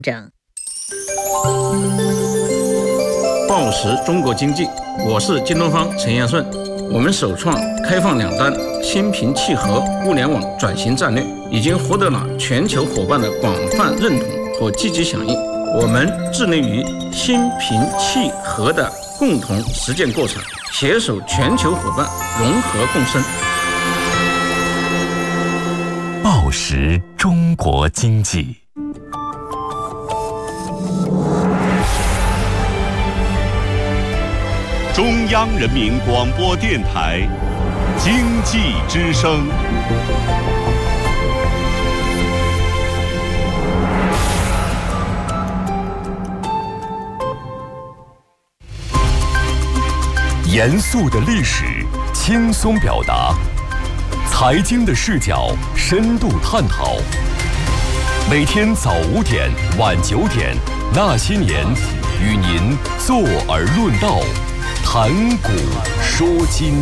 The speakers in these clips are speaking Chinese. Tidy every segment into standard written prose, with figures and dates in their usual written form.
报时中国经济，我是京东方陈彦顺。我们首创开放两端、心平气和物联网转型战略，已经获得了全球伙伴的广泛认同和积极响应。我们致力于心平气和的共同实践过程，携手全球伙伴融合共生。 报时中国经济。中央人民广播电台经济之声。严肃的历史，轻松表达；财经的视角，深度探讨。每天早5点、晚9点，那些年，与您坐而论道。谈古说今，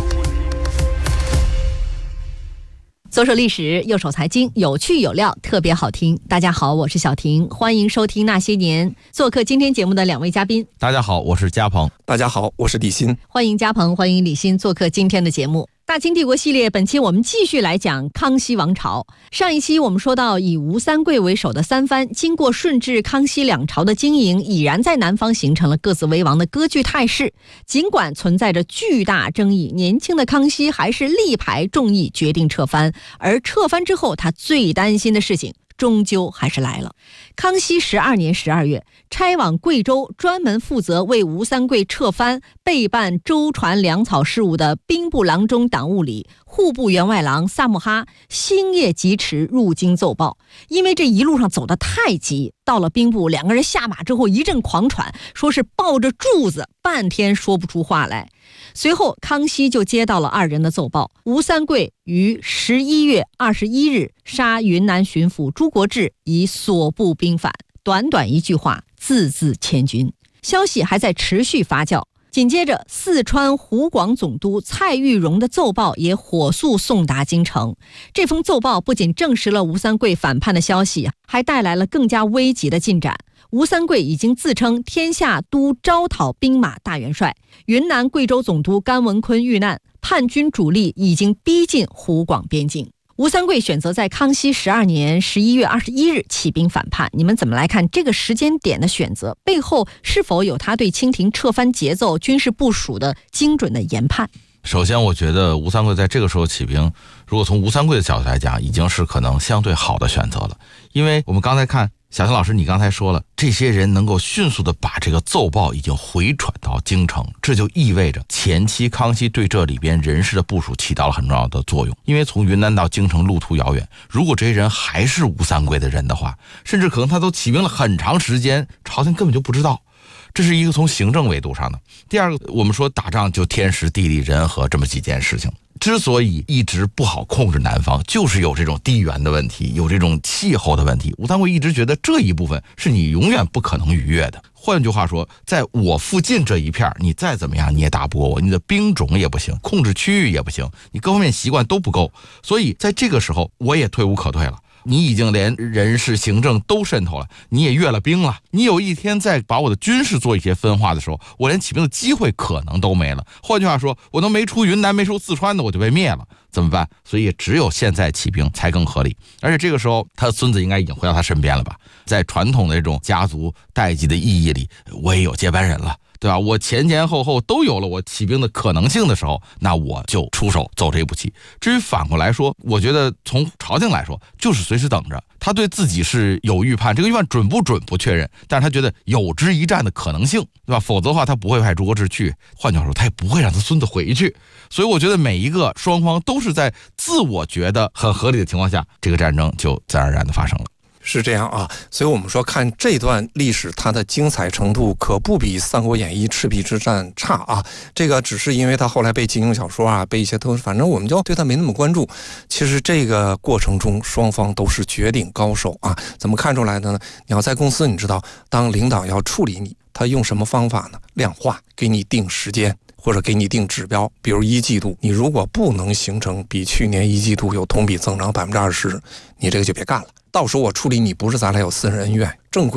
左手历史，右手财经，有趣有料，特别好听。大家好，我是小婷，欢迎收听那些年。做客今天节目的两位嘉宾， 大家好，我是嘉鹏。 大家好，我是李欣。 欢迎嘉鹏，欢迎李欣做客今天的节目。大清帝国系列，本期我们继续来讲康熙王朝。上一期我们说到，以吴三桂为首的三藩，经过顺治、康熙两朝的经营，已然在南方形成了各自为王的割据态势。尽管存在着巨大争议，年轻的康熙还是力排众议，决定撤藩。而撤藩之后，他最担心的事情终究还是来了。康熙12年12月，差往贵州专门负责为吴三桂撤藩备办舟船粮草事务的兵部郎中党务理、户部员外郎萨木哈星夜疾驰入京奏报。因为这一路上走得太急，到了兵部，两个人下马之后一阵狂喘，说是抱着柱子半天说不出话来。随后康熙就接到了二人的奏报，吴三桂于11月21日杀云南巡抚朱国治，以所部兵反。短短一句话，字字千钧。消息还在持续发酵，紧接着四川湖广总督蔡玉荣的奏报也火速送达京城。这封奏报不仅证实了吴三桂反叛的消息，还带来了更加危急的进展。吴三桂已经自称天下都招讨兵马大元帅，云南贵州总督甘文坤遇难，叛军主力已经逼近湖广边境。吴三桂选择在康熙12年11月21日起兵反叛，你们怎么来看这个时间点的选择？背后是否有他对清廷撤藩节奏、军事部署的精准的研判？ 首先，我觉得吴三桂在这个时候起兵，如果从吴三桂的角度来讲，已经是可能相对好的选择了。因为我们刚才看小陈老师，你刚才说了，这些人能够迅速的把这个奏报已经回传到京城，这就意味着前期康熙对这里边人事的部署起到了很重要的作用。因为从云南到京城路途遥远，如果这些人还是吴三桂的人的话，甚至可能他都起兵了很长时间，朝廷根本就不知道。这是一个从行政维度上的。第二个，我们说打仗就天时地利人和这么几件事情，之所以一直不好控制南方，就是有这种地缘的问题，有这种气候的问题。吴三桂一直觉得这一部分是你永远不可能逾越的。换句话说，在我附近这一片，你再怎么样你也打不过我，你的兵种也不行，控制区域也不行，你各方面习惯都不够。所以在这个时候，我也退无可退了。你已经连人事行政都渗透了，你也阅了兵了，你有一天再把我的军事做一些分化的时候，我连起兵的机会可能都没了。换句话说，我都没出云南没出四川的，我就被灭了，怎么办？所以也只有现在起兵才更合理。而且这个时候他的孙子应该已经回到他身边了吧，在传统的这种家族代际的意义里，我也有接班人了，对吧？我前前后后都有了我起兵的可能性的时候，那我就出手走这一步棋。至于反过来说，我觉得从朝廷来说，就是随时等着。他对自己是有预判，这个预判准不准不确认，但是他觉得有之一战的可能性，对吧？否则的话，他不会派朱国治去，换句话说，他也不会让他孙子回去。所以我觉得每一个双方都是在自我觉得很合理的情况下，这个战争就自然而然的发生了。 是这样啊，所以我们说看这段历史，它的精彩程度可不比《三国演义》赤壁之战差啊。这个只是因为它后来被金庸小说啊，被一些反正我们就对它没那么关注。其实这个过程中，双方都是绝顶高手啊。怎么看出来的呢？你要在公司，你知道，当领导要处理你，他用什么方法呢？量化，给你定时间。或者给你定指标，比如一季度，你如果不能形成比去年一季度有同比增长20%，你这个就别干了。 到时候我处理你不是咱俩有私人恩怨，正规